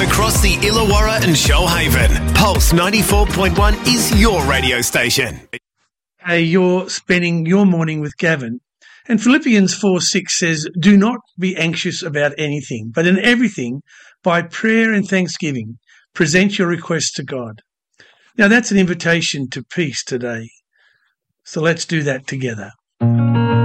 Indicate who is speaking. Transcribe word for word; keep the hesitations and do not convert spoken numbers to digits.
Speaker 1: across the Illawarra and Shoalhaven. Pulse ninety-four point one is your radio station.
Speaker 2: Hey, you're spending your morning with Gavin. And Philippians four six says, do not be anxious about anything, but in everything, by prayer and thanksgiving, present your requests to God. Now, that's an invitation to peace today. So let's do that together.